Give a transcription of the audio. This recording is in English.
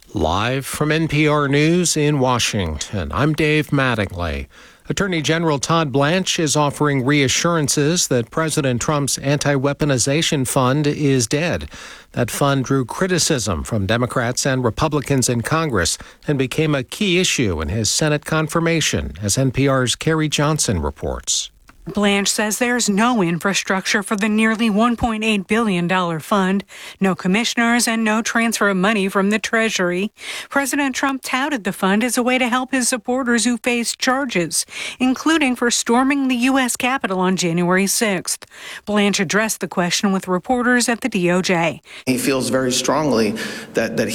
Live from NPR News in Washington, I'm Dave Mattingly. Attorney General Todd Blanche is offering reassurances that President Trump's anti-weaponization fund is dead. That fund drew criticism from Democrats and Republicans in Congress and became a key issue in his Senate confirmation, as NPR's Carrie Johnson reports. Blanche says there's no infrastructure for the nearly $1.8 billion fund, no commissioners, and no transfer of money from the Treasury. President Trump touted the fund as a way to help his supporters who face charges, including for storming the U.S. Capitol on January 6th. Blanche addressed the question with reporters at the DOJ. He feels very strongly that